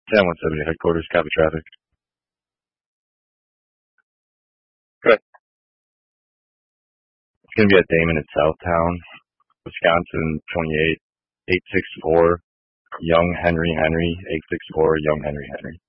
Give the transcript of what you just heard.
10-170 headquarters, copy traffic. Good. It's going to be at Damon at Southtown, Wisconsin, 28864, Young Henry, 864, Young Henry.